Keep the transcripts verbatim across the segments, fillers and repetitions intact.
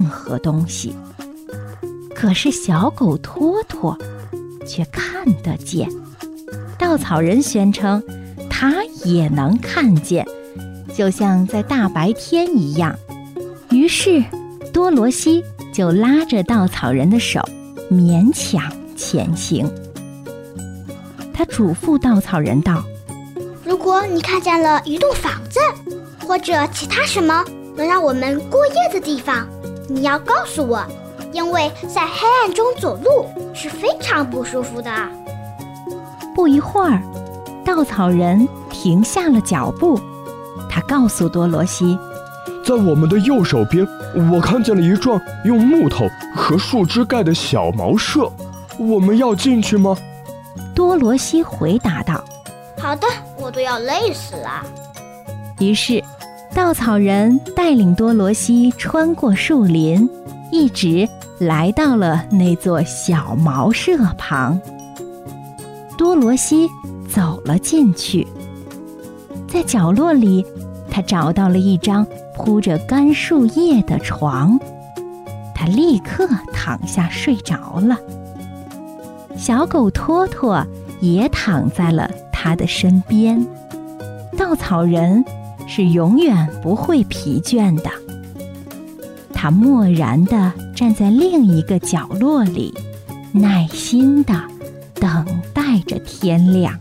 何东西。可是小狗托托却看得见。稻草人宣称他也能看见，就像在大白天一样。于是多罗西就拉着稻草人的手勉强前行。他嘱咐稻草人道： 如果你看见了一栋房子或者其他什么能让我们过夜的地方，你要告诉我，因为在黑暗中走路是非常不舒服的。 不一会儿，稻草人停下了脚步，他告诉多罗西， 在我们的右手边，我看见了一幢用木头和树枝盖的小茅舍，我们要进去吗？ 多罗西回答道： 好的，我都要累死了。 于是稻草人带领多罗西穿过树林，一直来到了那座小茅舍旁。多罗西走了进去，在角落里，他找到了一张铺着干树叶的床，他立刻躺下睡着了。小狗托托也躺在了他的身边。稻草人是永远不会疲倦的，他默然地站在另一个角落里，耐心地等待着天亮。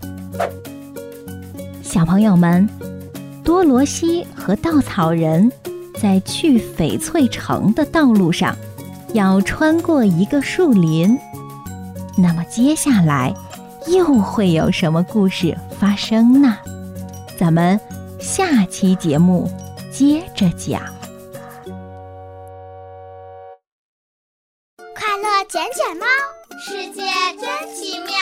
小朋友们，多罗西和稻草人在去翡翠城的道路上要穿过一个树林，那么接下来又会有什么故事发生呢？咱们下期节目接着讲。 快乐捡捡猫，世界真奇妙。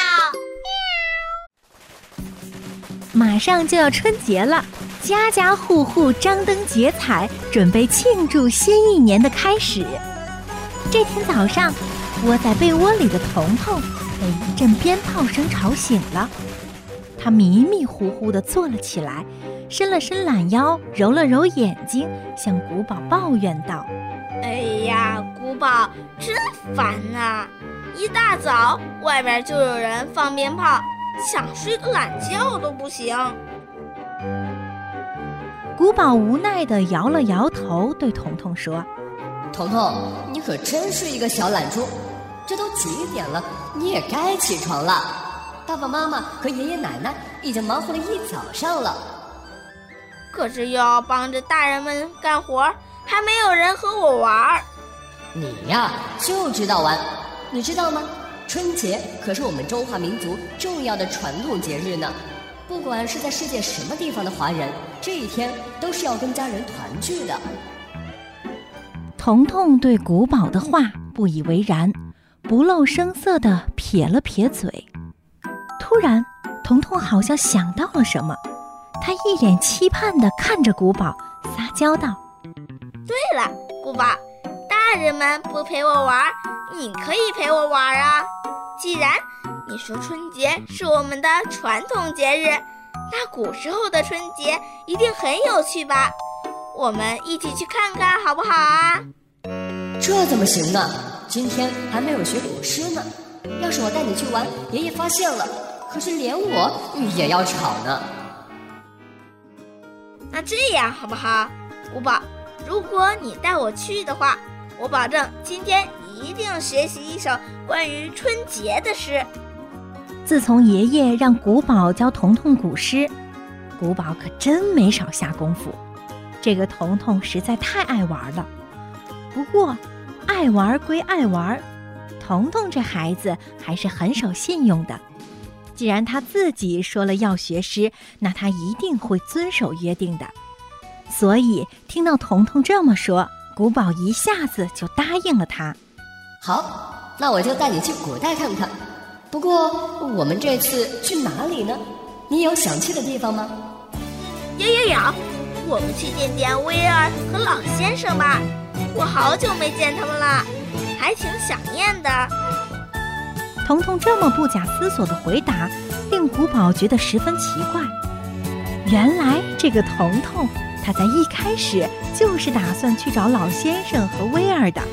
马上就要春节了，家家户户张灯结彩，准备庆祝新一年的开始。这天早上，窝在被窝里的彤彤被一阵鞭炮声吵醒了，他迷迷糊糊地坐了起来，伸了伸懒腰，揉了揉眼睛，向古堡抱怨道： 哎呀，古堡真烦啊！一大早外边就有人放鞭炮，想睡个懒觉都不行。 古堡无奈地摇了摇头，对彤彤说： 彤彤，你可真是一个小懒猪，这都几点了，你也该起床了。爸爸妈妈和爷爷奶奶已经忙活了一早上了， 可是又要帮着大人们干活，还没有人和我玩。 你呀就知道玩，你知道吗？春节可是我们中华民族重要的传统节日呢。不管是在世界什么地方的华人，这一天都是要跟家人团聚的。 彤彤对古堡的话不以为然，不露声色地撇了撇嘴。突然，彤彤好像想到了什么，他一脸期盼地看着古堡，撒娇道： 对了，古堡，大人们不陪我玩，你可以陪我玩啊。既然你说春节是我们的传统节日，那古时候的春节一定很有趣吧？我们一起去看看好不好啊？ 这怎么行呢？今天还没有学古诗呢。要是我带你去玩，爷爷发现了，可是连我也要吵呢。 那这样好不好，古堡？如果你带我去的话，我保证今天一定学习一首关于春节的诗。 自从爷爷让古堡教彤彤古诗，古堡可真没少下功夫。这个彤彤实在太爱玩了。不过，爱玩归爱玩，彤彤这孩子还是很守信用的。既然他自己说了要学诗，那他一定会遵守约定的。所以听到彤彤这么说，古堡一下子就答应了他。 好，那我就带你去古代看看。不过我们这次去哪里呢？你有想去的地方吗？ 有有有，我们去见见威尔和老先生吧，我好久没见他们了，还挺想念的。 彤彤这么不假思索的回答，令古堡觉得十分奇怪。原来这个彤彤，他在一开始就是打算去找老先生和威尔的。